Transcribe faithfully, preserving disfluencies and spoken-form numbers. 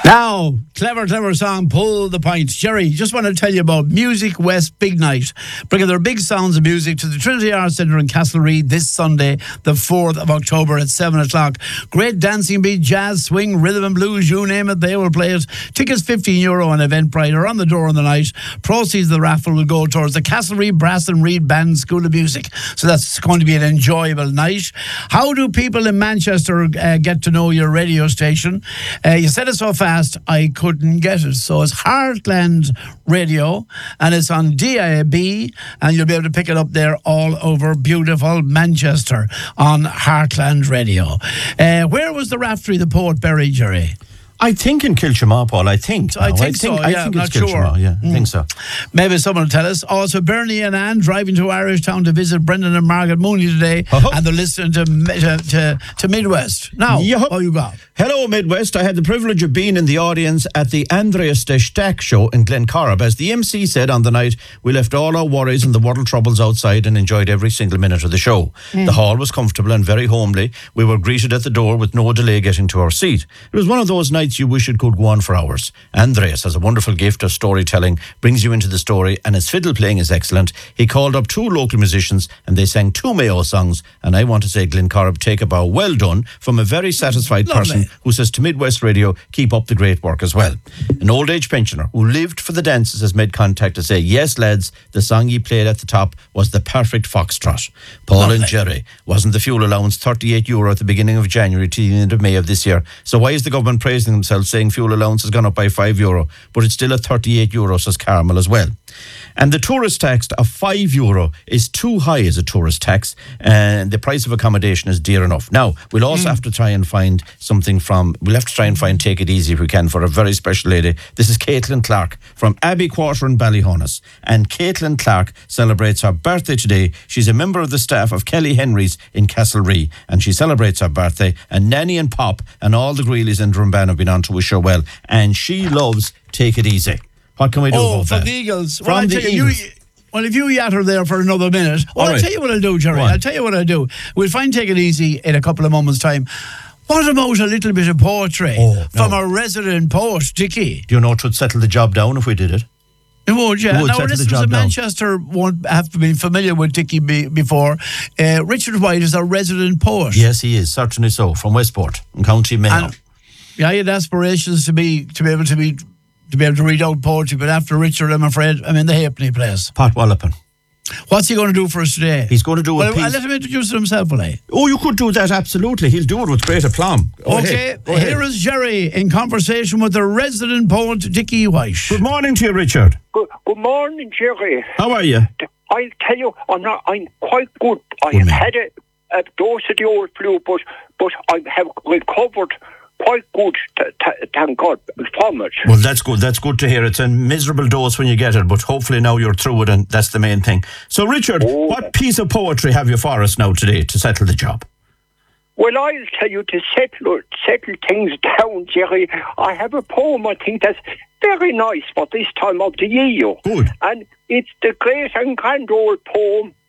Now, clever, clever song, Pull the Point. Jerry, just want to tell you about Music West Big Night, bringing their big sounds of music to the Trinity Arts Centre in Castlereagh this Sunday, the fourth of October at seven o'clock. Great dancing beat, jazz, swing, rhythm and blues, you name it, they will play it. Tickets fifteen euro on Eventbrite or on the door on the night. Proceeds of the raffle will go towards the Castlereagh Brass and Reed Band School of Music. So that's going to be an enjoyable night. How do people in Manchester uh, get to know your radio station? Uh, you said it so fast, I couldn't get it. So it's Heartland Radio, and it's on D A B, and you'll be able to pick it up there all over beautiful Manchester on Heartland Radio. Uh, where was the Raftery, the poet buried, Jerry? I think in Kilchamaw, Paul. I think. So I, think I think so. I Yeah, think I'm it's not sure. Kilchamaw, yeah, Mm. I think so. Maybe someone will tell us. Also, Bernie and Anne driving to Irish Town to visit Brendan and Margaret Mooney today, Uh-huh. and they're listening to to, to, to Midwest. Now, Yup. what you got? Hello, Midwest. I had the privilege of being in the audience at the Andreas de Stack show in Glencorrib. As the M C said on the night, we left all our worries and the world troubles outside and enjoyed every single minute of the show. Mm. The hall was comfortable and very homely. We were greeted at the door with no delay getting to our seat. It was one of those nights you wish it could go on for hours. Andreas has a wonderful gift of storytelling, brings you into the story, and his fiddle playing is excellent. He called up two local musicians and they sang two Mayo songs, and I want to say, Glencorrib, take a bow. Well done from a very satisfied Lovely. person who says to Midwest Radio, keep up the great work as well. An old age pensioner who lived for the dances has made contact to say, yes, lads, the song you played at the top was the perfect foxtrot. Paul Lovely. and Jerry, wasn't the fuel allowance thirty-eight euro at the beginning of January to the end of May of this year? So why is the government praising themselves, saying fuel allowance has gone up by five euro, but it's still at thirty-eight euro, says Carmel as well. And the tourist tax of five euro is too high as a tourist tax, and the price of accommodation is dear enough. Now, we'll also mm. have to try and find something from, we'll have to try and find Take It Easy if we can for a very special lady. This is Caitlin Clark from Abbey Quarter in Ballyhonus. And Caitlin Clark celebrates her birthday today. She's a member of the staff of Kelly Henry's in Castlereagh, and she celebrates her birthday. And Nanny and Pop and all the Greeleys in Drumban have been on to wish her well. And she loves Take It Easy. What can we do Oh, about from that? the Eagles. From well, I'll the tell you, Eagles. you, well, if you yatter there for another minute, well, All I'll right. tell you what I'll do, Jerry. Go on. I'll tell you what I'll do. We'll find Take It Easy in a couple of moments' time. What about a little bit of poetry Oh, from no. our resident poet, Dickie? Do you know it would settle the job down if we did it? It would, yeah. It would Now, settle the listeners job in down. Manchester won't have to be familiar with Dickie be, before. Uh, Richard White is our resident poet. Yes, he is, certainly so, from Westport in County Mayo. And yeah, he had aspirations to be to be able to be to be able to read out poetry, but after Richard, I'm afraid, I'm in the halfpenny place. Pat Wallopin. What's he going to do for us today? He's going to do a Well, piece. I'll let him introduce himself, will I? Oh, you could do that, absolutely. He'll do it with great aplomb. Go Okay, ahead. Go ahead. here is Jerry in conversation with the resident poet, Dickie White. Good morning to you, Richard. Good, good morning, Jerry. How are you? I'll tell you, I'm not. I'm quite good. I Good have man. had a, a dose of the old flu, but but I have recovered quite good. T- t- thank God from it. Well, that's good. That's good to hear. It's a miserable dose when you get it, but hopefully now you're through it, and that's the main thing. So, Richard, Oh. what piece of poetry have you for us now today to settle the job? Well, I'll tell you to settle settle things down, Jerry. I have a poem I think that's very nice for this time of the year. Good. And it's the great and grand old poem,